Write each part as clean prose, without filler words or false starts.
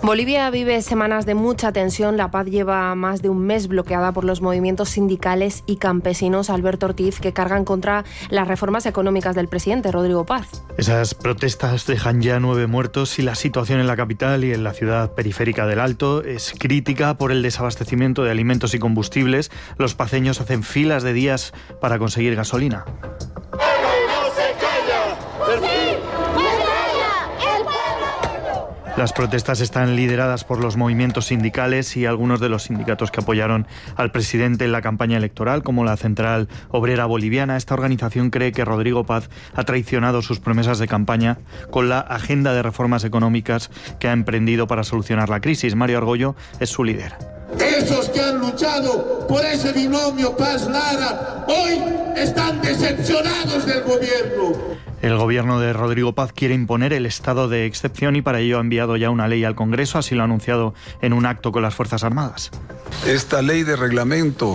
Bolivia vive semanas de mucha tensión. La paz lleva más de un mes bloqueada por los movimientos sindicales y campesinos, Alberto Ortiz, que cargan contra las reformas económicas del presidente Rodrigo Paz. Esas protestas dejan ya 9 muertos y la situación en la capital y en la ciudad periférica del Alto es crítica por el desabastecimiento de alimentos y combustibles. Los paceños hacen filas de días para conseguir gasolina. Las protestas están lideradas por los movimientos sindicales y algunos de los sindicatos que apoyaron al presidente en la campaña electoral, como la Central Obrera Boliviana. Esta organización cree que Rodrigo Paz ha traicionado sus promesas de campaña con la agenda de reformas económicas que ha emprendido para solucionar la crisis. Mario Argollo es su líder. Esos que han luchado por ese binomio Paz-Lara hoy están decepcionados del gobierno. El gobierno de Rodrigo Paz quiere imponer el estado de excepción y para ello ha enviado ya una ley al Congreso, así lo ha anunciado en un acto con las Fuerzas Armadas. Esta ley de reglamento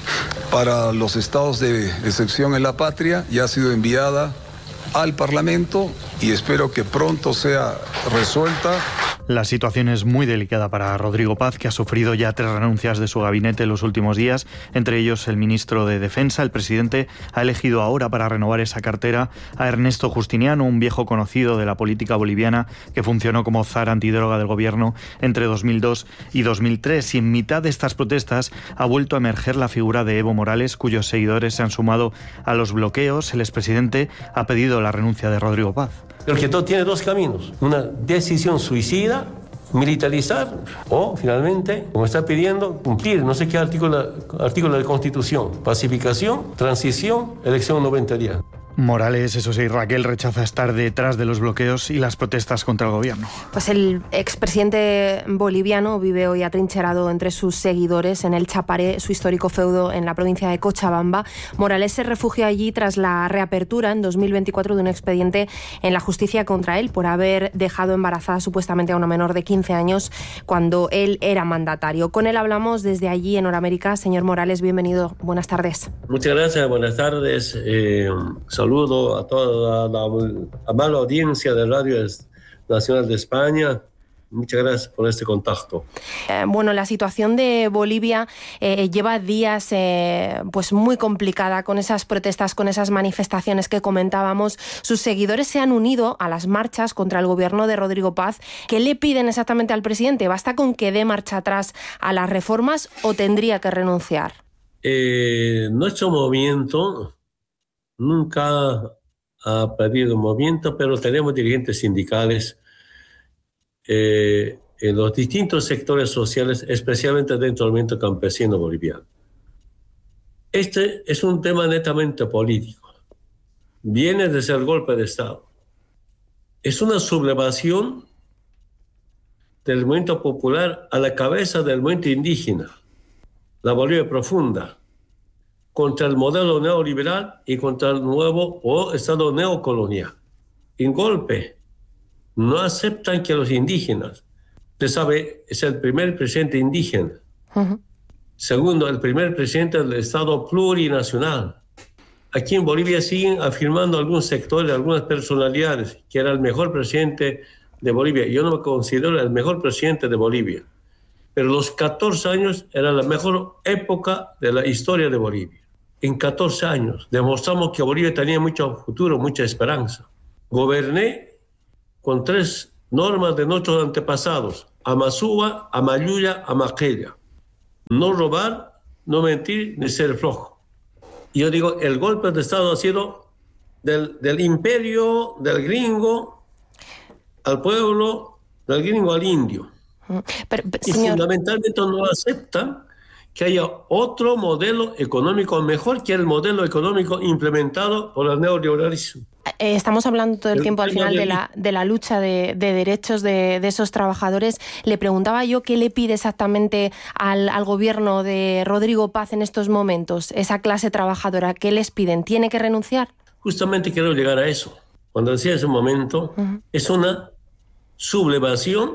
para los estados de excepción en la patria ya ha sido enviada al Parlamento y espero que pronto sea resuelta. La situación es muy delicada para Rodrigo Paz, que ha sufrido ya 3 renuncias de su gabinete en los últimos días, entre ellos el ministro de Defensa. El presidente ha elegido ahora para renovar esa cartera a Ernesto Justiniano, un viejo conocido de la política boliviana que funcionó como zar antidroga del gobierno entre 2002 y 2003. Y en mitad de estas protestas ha vuelto a emerger la figura de Evo Morales, cuyos seguidores se han sumado a los bloqueos. El expresidente ha pedido la renuncia de Rodrigo Paz. El que tiene 2 caminos, una decisión suicida, militarizar o finalmente, como está pidiendo, cumplir no sé qué artículo de la Constitución, pacificación, transición, elección 90 días. Morales, eso sí, Raquel, rechaza estar detrás de los bloqueos y las protestas contra el gobierno. Pues el expresidente boliviano vive hoy atrincherado entre sus seguidores en el Chaparé, su histórico feudo en la provincia de Cochabamba. Morales se refugió allí tras la reapertura en 2024 de un expediente en la justicia contra él por haber dejado embarazada supuestamente a una menor de 15 años cuando él era mandatario. Con él hablamos desde allí en Horamérica. Señor Morales, bienvenido. Buenas tardes. Muchas gracias, buenas tardes. Saludo a toda la amable audiencia de Radio Nacional de España. Muchas gracias por este contacto. Bueno, la situación de Bolivia lleva días pues muy complicada con esas protestas, con esas manifestaciones que comentábamos. Sus seguidores se han unido a las marchas contra el gobierno de Rodrigo Paz. ¿Qué le piden exactamente al presidente? ¿Basta con que dé marcha atrás a las reformas o tendría que renunciar? Nuestro movimiento nunca ha pedido movimiento, pero tenemos dirigentes sindicales en los distintos sectores sociales, especialmente dentro del movimiento campesino boliviano. Este es un tema netamente político. Viene desde el golpe de Estado. Es una sublevación del movimiento popular a la cabeza del movimiento indígena, la Bolivia profunda, contra el modelo neoliberal y contra el nuevo Estado neocolonial. En golpe, no aceptan que los indígenas, usted sabe, es el primer presidente indígena. Segundo, el primer presidente del Estado plurinacional. Aquí en Bolivia siguen afirmando algunos sectores, algunas personalidades, que era el mejor presidente de Bolivia. Yo no me considero el mejor presidente de Bolivia, pero los 14 años era la mejor época de la historia de Bolivia. En 14 años demostramos que Bolivia tenía mucho futuro, mucha esperanza. Goberné con 3 normas de nuestros antepasados: Amazúa, Amayuya, Amaquella. No robar, no mentir, ni ser flojo. Y yo digo, el golpe de Estado ha sido del imperio, del gringo al pueblo, del gringo al indio. Y señor, fundamentalmente no aceptan que haya otro modelo económico mejor que el modelo económico implementado por el neoliberalismo. Estamos hablando todo el tiempo al final de la lucha de derechos de esos trabajadores. Le preguntaba yo qué le pide exactamente al gobierno de Rodrigo Paz en estos momentos, esa clase trabajadora. ¿Qué les piden? ¿Tiene que renunciar? Justamente quiero llegar a eso. Cuando decía ese momento, es una sublevación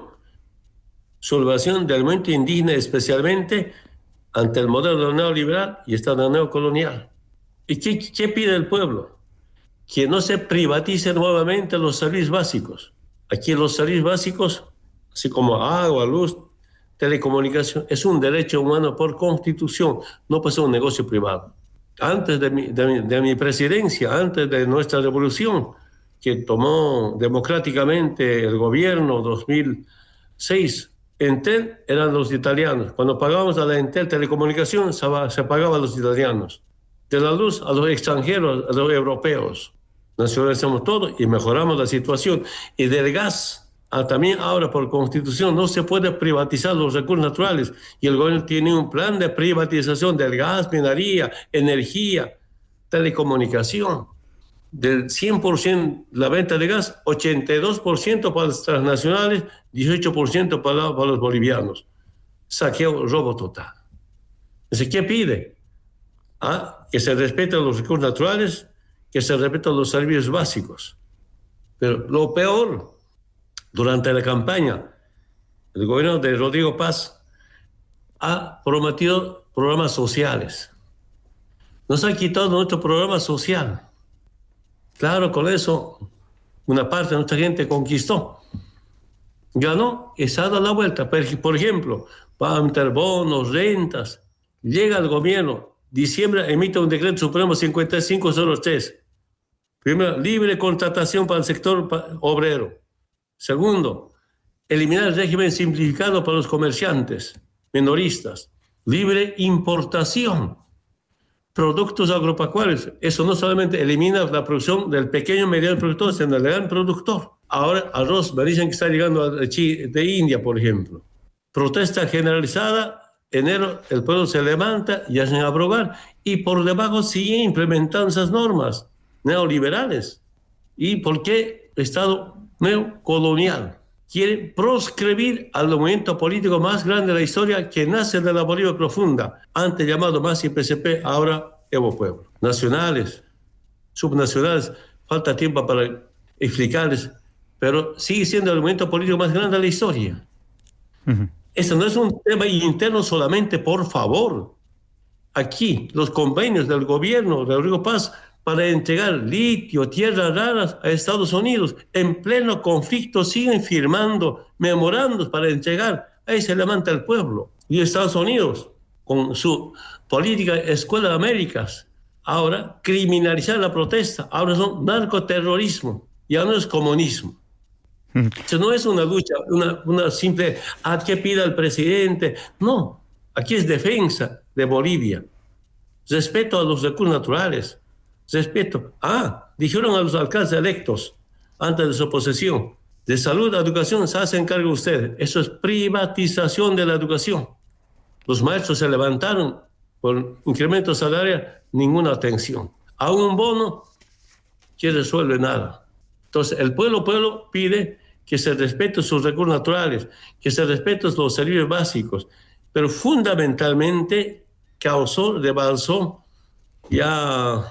del movimiento indígena, especialmente ante el modelo neoliberal y Estado neocolonial. ¿Y qué pide el pueblo? Que no se privaticen nuevamente los servicios básicos. Aquí los servicios básicos así como agua, luz, telecomunicación, es un derecho humano por constitución, no puede ser un negocio privado. Antes de mi presidencia, antes de nuestra revolución, que tomó democráticamente el gobierno 2006, Entel eran los italianos. Cuando pagábamos a la Entel Telecomunicación, se pagaba a los italianos. De la luz a los extranjeros, a los europeos. Nacionalizamos todo y mejoramos la situación. Y del gas, también ahora por constitución no se puede privatizar los recursos naturales. Y el gobierno tiene un plan de privatización del gas, minería, energía, telecomunicación. Del 100% la venta de gas, 82% para las transnacionales, 18% para los bolivianos. Saqueo, robo total. Entonces, ¿qué pide? Que se respeten los recursos naturales, que se respeten los servicios básicos. Pero lo peor, durante la campaña, el gobierno de Rodrigo Paz ha prometido programas sociales. Nos ha quitado nuestro programa social. Claro, con eso una parte de nuestra gente conquistó. Ganó y se ha dado la vuelta. Por ejemplo, para meter bonos, rentas. Llega el gobierno, diciembre emite un decreto supremo 5503. Primero, libre contratación para el sector obrero. Segundo, eliminar el régimen simplificado para los comerciantes, minoristas. Libre importación. Productos agropecuarios. Eso no solamente elimina la producción del pequeño y mediano productor, sino del gran productor. Ahora arroz, me dicen que está llegando de India, por ejemplo. Protesta generalizada. Enero el pueblo se levanta y hacen abrogar. Y por debajo siguen implementando esas normas neoliberales. ¿Y por qué Estado neocolonial? Quiere proscribir al movimiento político más grande de la historia que nace de la Bolivia profunda, antes llamado MAS y PCP, ahora Evo Pueblo. Nacionales, subnacionales, falta tiempo para explicarles, pero sigue siendo el movimiento político más grande de la historia. Esto no es un tema interno solamente, por favor. Aquí, los convenios del gobierno de Rodrigo Paz para entregar litio, tierras raras a Estados Unidos. En pleno conflicto siguen firmando memorandos para entregar. Ahí se levanta el pueblo. Y Estados Unidos, con su política Escuela de Américas, ahora criminalizar la protesta. Ahora son narcoterrorismo. Ya no es comunismo. Eso no es una lucha, una simple, ¿qué pida el presidente? No, aquí es defensa de Bolivia. Respeto a los recursos naturales. Respeto. Dijeron a los alcaldes electos antes de su posesión, de salud, educación, se hacen cargo ustedes. Eso es privatización de la educación. Los maestros se levantaron por incremento salarial, ninguna atención. A un bono que resuelve nada. Entonces, el pueblo pide que se respeten sus recursos naturales, que se respeten los servicios básicos, pero fundamentalmente rebalsó ya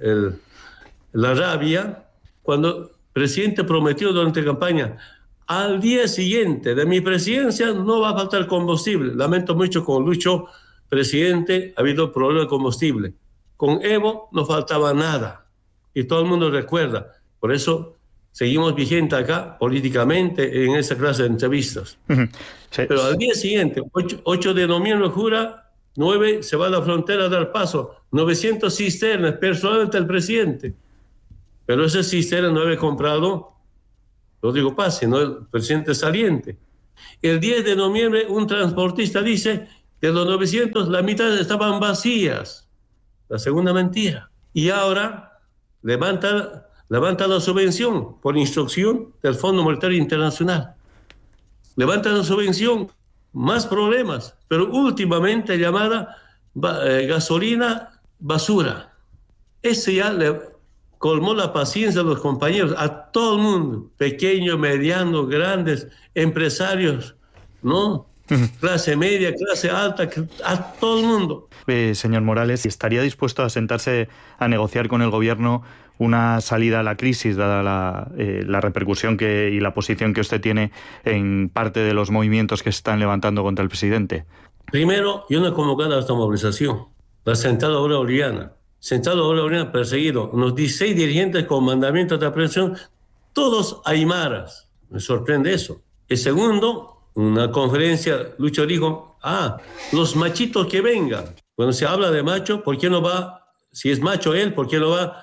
la rabia cuando el presidente prometió durante la campaña: al día siguiente de mi presidencia no va a faltar combustible. Lamento mucho, con Lucho, presidente, ha habido problema de combustible. Con Evo no faltaba nada y todo el mundo recuerda. Por eso seguimos vigentes acá políticamente en esa clase de entrevistas. Sí. Pero al día siguiente, 8 de noviembre, jura, 9 se va a la frontera a dar paso, 900 cisternas, personalmente el presidente. Pero ese cisterna no había comprado Rodrigo Paz, sino el presidente saliente. El 10 de noviembre un transportista dice que de los 900 la mitad estaban vacías. La segunda mentira. Y ahora levanta la subvención por instrucción del Fondo Monetario Internacional. Levanta la subvención, más problemas, pero últimamente llamada gasolina basura. Ese ya le colmó la paciencia de los compañeros, a todo el mundo, pequeños, medianos, grandes, empresarios, ¿no? Clase media, clase alta, a todo el mundo. Señor Morales, ¿estaría dispuesto a sentarse a negociar con el gobierno una salida a la crisis, dada la repercusión y la posición que usted tiene en parte de los movimientos que se están levantando contra el presidente? Primero, yo no he convocado a esta movilización. La Central Obrera Boliviana. Central Obrera Boliviana perseguido. Unos 16 dirigentes con mandamientos de aprehensión, todos aymaras. Me sorprende eso. Y segundo, una conferencia, Lucho dijo, los machitos que vengan. Cuando se habla de macho, ¿por qué no va, si es macho él, por qué no va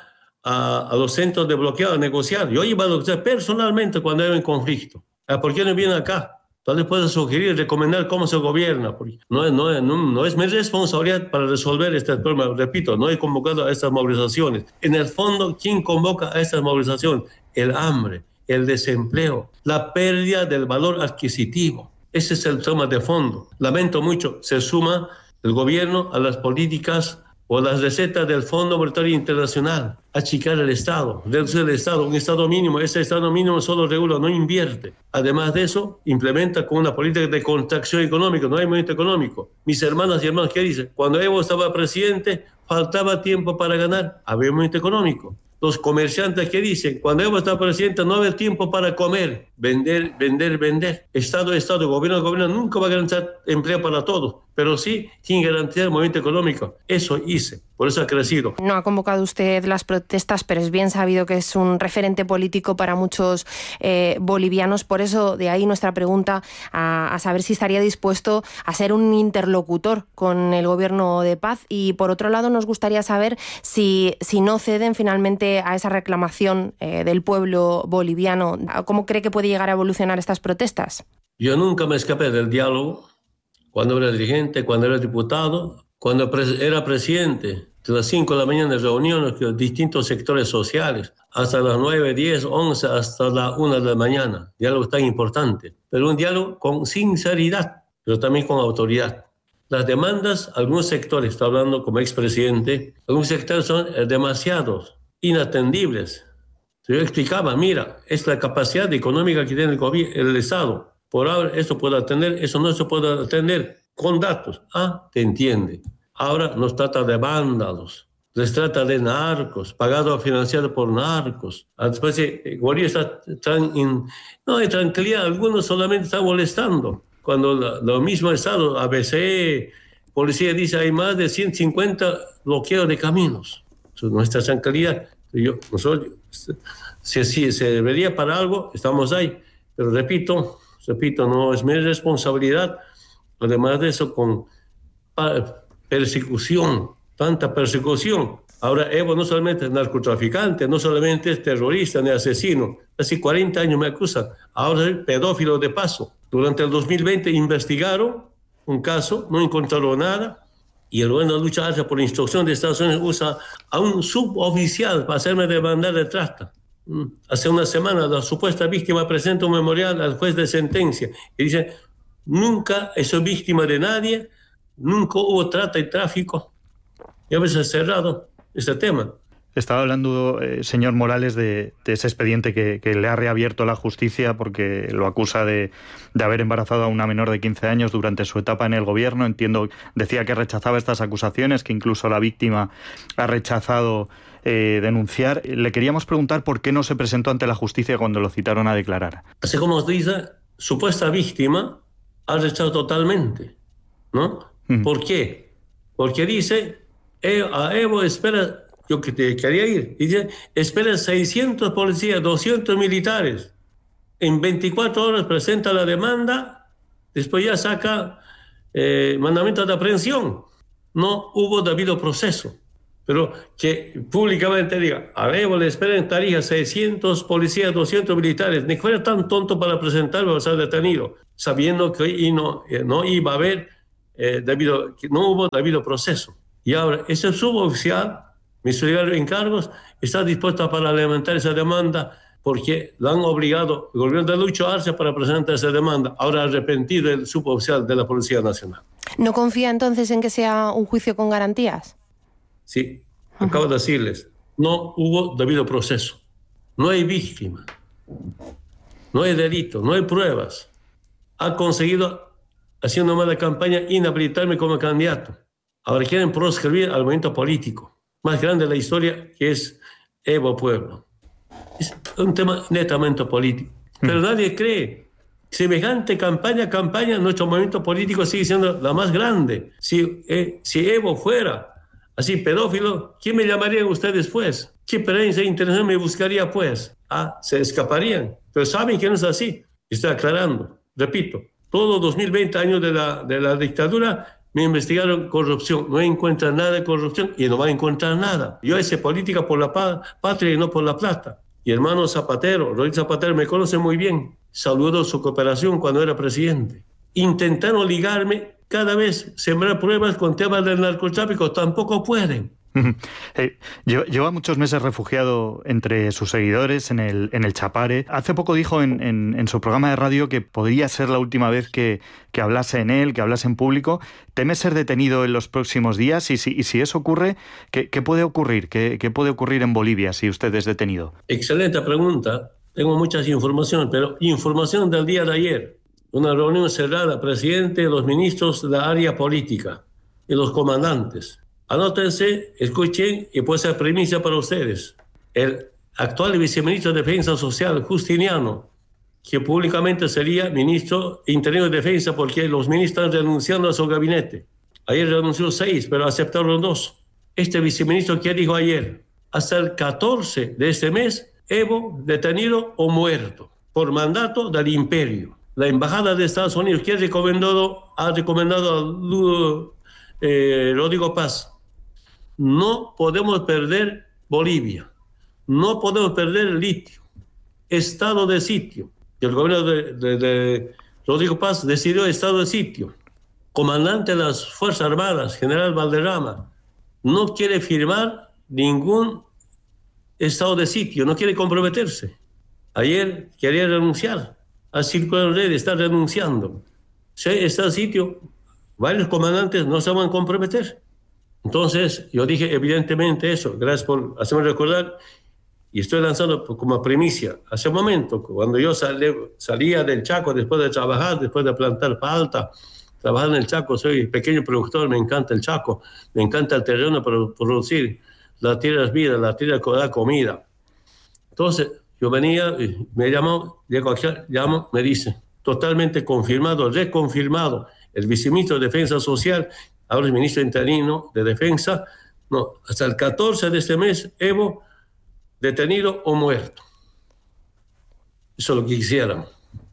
a los centros de bloqueo a negociar? Yo iba a negociar personalmente cuando era en conflicto. ¿Por qué no viene acá? Tal vez pueda sugerir, recomendar cómo se gobierna. Porque no es mi responsabilidad para resolver este problema. Repito, no he convocado a estas movilizaciones. En el fondo, ¿quién convoca a estas movilizaciones? El hambre, el desempleo, la pérdida del valor adquisitivo. Ese es el tema de fondo. Lamento mucho, se suma el gobierno a las políticas o las recetas del Fondo Monetario Internacional, achicar el Estado, reducir el Estado, un Estado mínimo. Ese Estado mínimo solo regula, no invierte. Además de eso, implementa con una política de contracción económica, no hay movimiento económico. Mis hermanas y hermanos, ¿qué dicen? Cuando Evo estaba presidente, faltaba tiempo para ganar, había movimiento económico. Los comerciantes, ¿qué dicen? Cuando Evo está presidente, no había tiempo para comer, vender. Estado, gobierno, nunca va a garantizar empleo para todos, pero sí tiene que garantizar el movimiento económico. Eso hice, por eso ha crecido. No ha convocado usted las protestas, pero es bien sabido que es un referente político para muchos bolivianos. Por eso, de ahí nuestra pregunta a saber si estaría dispuesto a ser un interlocutor con el gobierno de paz. Y por otro lado, nos gustaría saber si no ceden finalmente a esa reclamación del pueblo boliviano. ¿Cómo cree que puede llegar a evolucionar estas protestas? Yo nunca me escapé del diálogo. Cuando era dirigente, cuando era diputado, cuando era presidente, de las 5 de la mañana reuniones con distintos sectores sociales, hasta las 9, 10, 11, hasta la 1 de la mañana. Diálogo tan importante, pero un diálogo con sinceridad, pero también con autoridad. Las demandas, algunos sectores, estoy hablando como expresidente, algunos sectores son demasiados, inatendibles. Yo explicaba, mira, es la capacidad económica que tiene el Estado. Por ahora esto puede atender, eso no se puede atender con datos. Te entiende. Ahora nos trata de vándalos, les trata de narcos, pagado, financiado por narcos. Después Bolivia está no hay tranquilidad, algunos solamente están molestando. Cuando lo mismo Estado, ABC, policía dice hay más de 150 bloqueos de caminos. Eso no está tranquilidad. Nosotros, si se debería para algo, estamos ahí. Pero repito, no es mi responsabilidad. Además de eso, con persecución, tanta persecución. Ahora Evo no solamente es narcotraficante, no solamente es terrorista ni asesino. Hace 40 años me acusan. Ahora es pedófilo de paso. Durante el 2020 investigaron un caso, no encontraron nada. Y el gobierno de Lucho Arce, por instrucción de Estados Unidos, usa a un suboficial para hacerme demandar de trata. Hace una semana la supuesta víctima presenta un memorial al juez de sentencia y dice, nunca soy víctima de nadie, nunca hubo trata y tráfico. Y a veces cerrado este tema. Estaba hablando, señor Morales, de ese expediente que le ha reabierto la justicia porque lo acusa de haber embarazado a una menor de 15 años durante su etapa en el gobierno. Entiendo, decía que rechazaba estas acusaciones, que incluso la víctima ha rechazado denunciar. Le queríamos preguntar por qué no se presentó ante la justicia cuando lo citaron a declarar. Así como os dice, supuesta víctima ha rechazado totalmente, ¿no? ¿Por qué? Porque dice, a Evo espera... Yo que te quería ir. Y dice, espera 600 policías, 200 militares. En 24 horas presenta la demanda, después ya saca mandamiento de aprehensión. No hubo debido proceso. Pero que públicamente diga, a Evo le espera en Tarija 600 policías, 200 militares. Ni fuera tan tonto para presentarlo para ser detenido, sabiendo que no iba a haber que no hubo debido proceso. Y ahora, ese suboficial, mi secretario de encargos, está dispuesto a parlamentar esa demanda porque lo han obligado el gobierno de Lucho Arce para presentar esa demanda. Ahora arrepentido el suboficial de la Policía Nacional. ¿No confía entonces en que sea un juicio con garantías? Sí, acabo de decirles, no hubo debido proceso. No hay víctima, no hay delito, no hay pruebas. Ha conseguido, haciendo mala campaña, inhabilitarme como candidato. Ahora quieren proscribir al movimiento político más grande de la historia, que es Evo Pueblo. Es un tema netamente político. Pero nadie cree. Semejante campaña, nuestro movimiento político sigue siendo la más grande. Si Evo fuera así pedófilo, ¿quién me llamarían ustedes pues? ¿Qué prensa internacional me buscaría pues? Se escaparían. Pero saben que no es así. Estoy aclarando, repito, todos 2020 años de la dictadura me investigaron corrupción. No encuentran nada de corrupción y no va a encontrar nada. Yo hice política por la patria y no por la plata. Y hermano Zapatero, Rodríguez Zapatero me conoce muy bien. Saludó su cooperación cuando era presidente. Intentaron ligarme cada vez, sembrar pruebas con temas del narcotráfico. Tampoco pueden. Lleva muchos meses refugiado entre sus seguidores en el Chapare. Hace poco dijo en su programa de radio que podría ser la última vez que hablase en él, que hablase en público. ¿Teme ser detenido en los próximos días? Y si eso ocurre, ¿qué puede ocurrir? ¿Qué puede ocurrir en Bolivia si usted es detenido? Excelente pregunta. Tengo muchas informaciones, pero información del día de ayer. Una reunión cerrada, presidente, los ministros de la área política y los comandantes. Anótense, escuchen y puede ser primicia para ustedes. El actual viceministro de Defensa Social, Justiniano, que públicamente sería ministro interino de Defensa porque los ministros están renunciando a su gabinete. Ayer renunció 6, pero aceptaron 2. Este viceministro, ¿qué dijo ayer? Hasta el 14 de este mes, Evo detenido o muerto por mandato del imperio. La embajada de Estados Unidos, que ha recomendado a Rodrigo Paz. No podemos perder Bolivia, no podemos perder el litio, estado de sitio. Y el gobierno de Rodrigo Paz decidió estado de sitio. Comandante de las Fuerzas Armadas, general Valderrama, no quiere firmar ningún estado de sitio, no quiere comprometerse. Ayer quería renunciar, a circular en red, está renunciando. Si hay estado de sitio, varios comandantes no se van a comprometer. Entonces, yo dije evidentemente eso, gracias por hacerme recordar, y estoy lanzando como primicia. Hace un momento, cuando yo salía del Chaco después de trabajar, después de plantar palta, trabajar en el Chaco, soy pequeño productor, me encanta el Chaco, me encanta el terreno para producir, la tierra es vida, la tierra da comida. Entonces, yo venía, me llamó, llego aquí, llamo, me dice, totalmente confirmado, reconfirmado, el viceministro de Defensa Social, ahora el ministro interino de Defensa, no, hasta el 14 de este mes, Evo, detenido o muerto. Eso es lo que quisieran.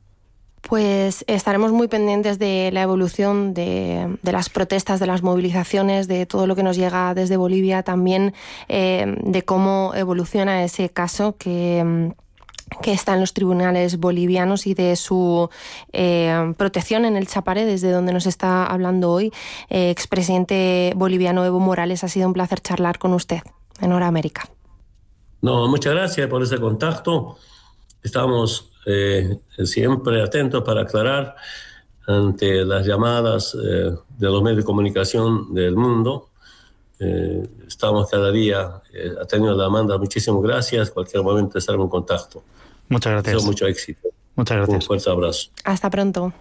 Pues estaremos muy pendientes de la evolución de las protestas, de las movilizaciones, de todo lo que nos llega desde Bolivia, también de cómo evoluciona ese caso que está en los tribunales bolivianos y de su protección en el Chapare, desde donde nos está hablando hoy. Expresidente boliviano Evo Morales, ha sido un placer charlar con usted en Hora América. No, muchas gracias por ese contacto. Estamos siempre atentos para aclarar ante las llamadas de los medios de comunicación del mundo. Estamos cada día atendiendo la demanda. Muchísimas gracias. Cualquier momento estaremos en contacto. Muchas gracias. Deseo mucho éxito. Muchas gracias. Un fuerte abrazo. Hasta pronto.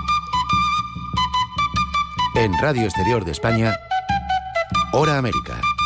En Radio Exterior de España, Hora América.